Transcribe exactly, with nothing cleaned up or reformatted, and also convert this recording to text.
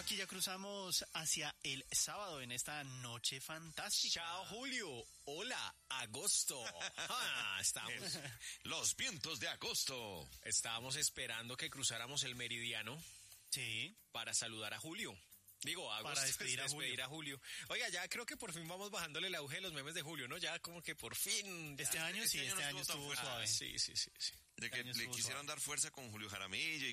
Aquí ya cruzamos hacia el sábado en esta noche fantástica. Chao, Julio. Hola, agosto. Ah, estamos, Los vientos de agosto. estábamos esperando que cruzáramos el meridiano Sí. para saludar a Julio. Digo, a agosto, Para despedir a despedir a Julio. Oiga, ya creo que por fin vamos bajándole el auge de los memes de Julio, ¿no? Ya como que por fin. ya. Este año este sí, año este no año estuvo tan estuvo fuerte. suave. Sí, sí, sí, sí. De que año le estuvo quisieron suave. dar fuerza con Julio Jaramillo y